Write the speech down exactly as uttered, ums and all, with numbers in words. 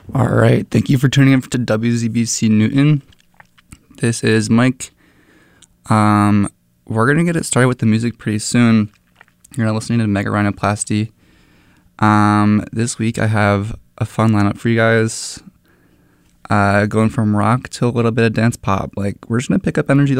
All right. Thank you for tuning in to W Z B C Newton. This is Mike. Um, we're going to get it started with the music pretty soon. You're now listening to Mega Rhinoplasty. Um, this week I have a fun lineup for you guys. Uh, going from rock to a little bit of dance pop. Like, we're just going to pick up energy